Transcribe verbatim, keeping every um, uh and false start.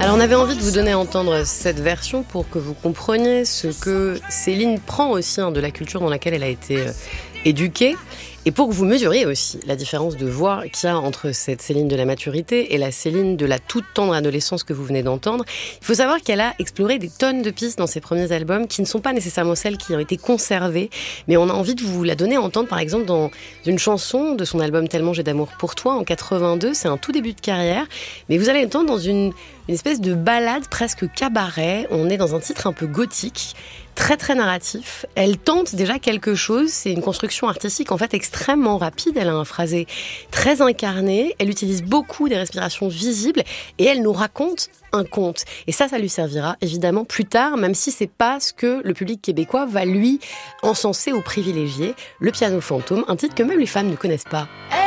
Alors on avait envie de vous donner à entendre cette version pour que vous compreniez ce que Céline prend aussi hein, de la culture dans laquelle elle a été euh, éduquée, et pour que vous mesuriez aussi la différence de voix qu'il y a entre cette Céline de la maturité et la Céline de la toute tendre adolescence que vous venez d'entendre. Il faut savoir qu'elle a exploré des tonnes de pistes dans ses premiers albums qui ne sont pas nécessairement celles qui ont été conservées, mais on a envie de vous la donner à entendre par exemple dans une chanson de son album Tellement j'ai d'amour pour toi en quatre-vingt-deux. C'est un tout début de carrière, mais vous allez entendre dans une, une espèce de ballade presque cabaret. On est dans un titre un peu gothique, très très narratif. Elle tente déjà quelque chose, c'est une construction artistique en fait extrêmement rapide, elle a un phrasé très incarné, elle utilise beaucoup des respirations visibles et elle nous raconte un conte. Et ça, ça lui servira évidemment plus tard, même si c'est pas ce que le public québécois va lui encenser ou privilégier. Le piano fantôme, un titre que même les femmes ne connaissent pas.